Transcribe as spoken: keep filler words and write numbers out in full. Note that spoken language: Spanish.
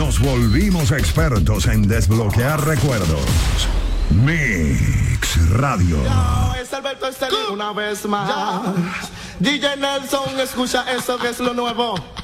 nos volvimos expertos en desbloquear recuerdos. Mix Radio. Yo, es Alberto Estelín una vez más. D J Nelson, escucha eso que es lo nuevo.